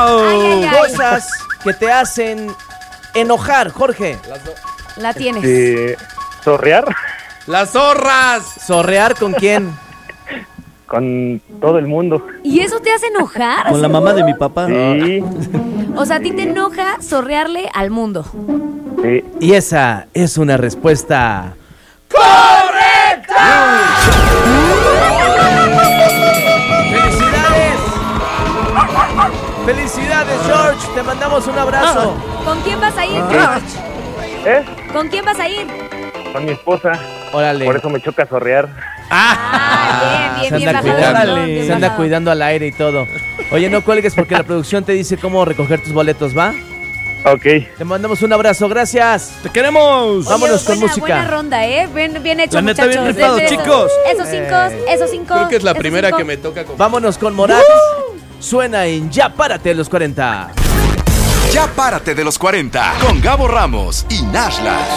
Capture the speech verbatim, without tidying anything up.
Ay, ay, ay. Cosas que te hacen enojar, Jorge. La tienes. Eh, ¿Zorrear? ¡Las zorras! ¿Zorrear con quién? Con todo el mundo. ¿Y eso te hace enojar? Con la mamá de mi papá. Sí, O sea, a ti te enoja zorrearle al mundo. sí. Y esa es una respuesta ¡felicidades! ¡Felicidades, George! Te mandamos un abrazo. ¿Con quién vas a ir, George? ¿Eh? ¿Con quién vas a ir? Con mi esposa. Órale. Por eso me choca zorrear. Ah, bien, Se bien, bien anda, bajado. cuidando, bien, bien se anda bajado. cuidando al aire y todo. Oye, no cuelgues porque la producción te dice cómo recoger tus boletos, ¿va? Ok. Te mandamos un abrazo, gracias. ¡Te queremos! Oye, Vámonos con buena, música. Buena ronda, ¿eh? Bien, bien hecho, La neta, muchachos. bien rifado, Esos- chicos. Esos cinco, esos cinco. Creo que es la esos primera cinco. que me toca con... Vámonos con Morat. Suena en Ya Párate de los cuarenta. Ya párate de los cuarenta con Gabo Ramos y Nashla.